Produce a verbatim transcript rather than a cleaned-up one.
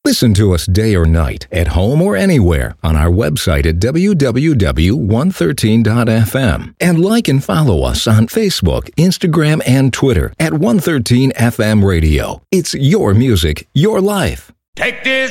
Listen to us day or night, at home or anywhere, on our website at w w w dot one thirteen dot f m. And like and follow us on Facebook, Instagram, and Twitter at one thirteen F M Radio. It's your music, your life. Take this